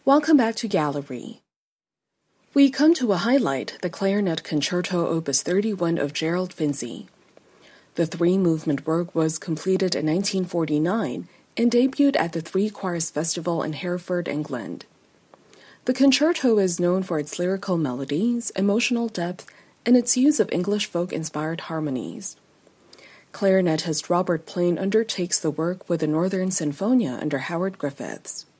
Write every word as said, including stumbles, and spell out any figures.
Welcome back to Gallery. We come to a highlight, the Clarinet Concerto Opus thirty-one of Gerald Finzi. The three-movement work was completed in nineteen forty-nine and debuted at the Three Choirs Festival in Hereford, England. The concerto is known for its lyrical melodies, emotional depth, and its use of English folk-inspired harmonies. Clarinetist Robert Plain undertakes the work with the Northern Sinfonia under Howard Griffiths.